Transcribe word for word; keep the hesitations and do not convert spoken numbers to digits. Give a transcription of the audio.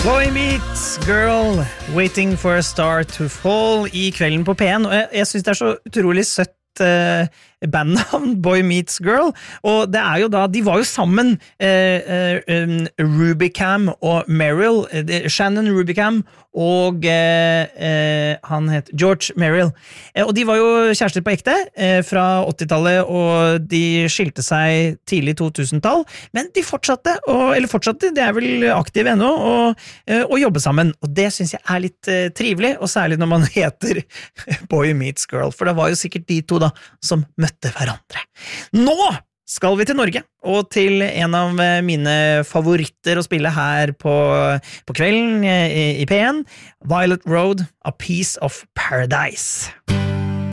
Boy Meets Girl, Waiting for a Star to Fall I kvelden på P en, og jeg, jeg synes det er så utrolig søtt uh, bandnavn, Boy Meets Girl, og det er jo da, de var jo sammen, uh, uh, um, Rubicam og Merrill, uh, Shannon Rubicam og uh, uh, han het George Merrill, uh, og de var jo kjærester på ekte uh, fra åttitallet, og de skilte seg tidlig to tusen-tall, men de fortsatte, og, eller fortsatte, de er vel aktive ennå, og, uh, og jobbe sammen, og det synes jeg er litt uh, trivelig, og særlig når man heter Boy Meets Girl, for det var jo sikkert de to da, som møtte hverandre. Nå skal vi til Norge, og til en av mine favoritter å spille her på, på kvelden i, i P en, Violet Road, A Piece of Paradise.